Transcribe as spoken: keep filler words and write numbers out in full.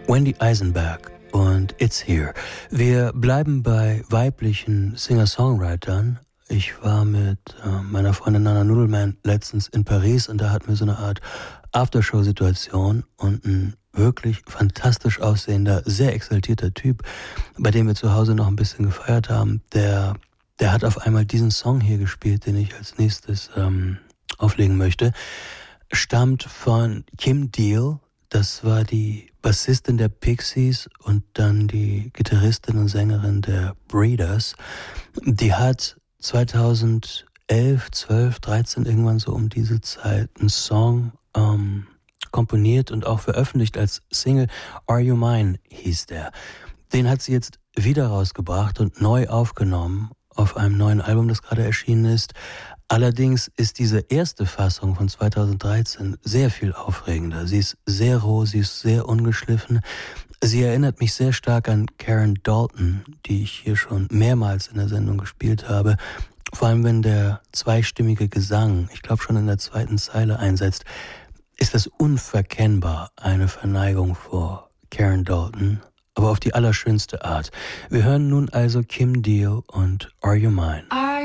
Wendy Eisenberg und It's Here. Wir bleiben bei weiblichen Singer-Songwritern. Ich war mit äh, meiner Freundin Nana Nudelman letztens in Paris und da hatten wir so eine Art Aftershow-Situation und ein wirklich fantastisch aussehender, sehr exaltierter Typ, bei dem wir zu Hause noch ein bisschen gefeiert haben, der, der hat auf einmal diesen Song hier gespielt, den ich als nächstes ähm, auflegen möchte, stammt von Kim Deal. Das war die Bassistin der Pixies und dann die Gitarristin und Sängerin der Breeders. Die hat zweitausendelf, zwölf, dreizehn irgendwann so um diese Zeit einen Song ähm, komponiert und auch veröffentlicht als Single. Are You Mine hieß der. Den hat sie jetzt wieder rausgebracht und neu aufgenommen auf einem neuen Album, das gerade erschienen ist. Allerdings ist diese erste Fassung von zweitausenddreizehn sehr viel aufregender. Sie ist sehr roh, sie ist sehr ungeschliffen. Sie erinnert mich sehr stark an Karen Dalton, die ich hier schon mehrmals in der Sendung gespielt habe. Vor allem, wenn der zweistimmige Gesang, ich glaube schon in der zweiten Zeile einsetzt, ist das unverkennbar eine Verneigung vor Karen Dalton, aber auf die allerschönste Art. Wir hören nun also Kim Deal und Are You Mine?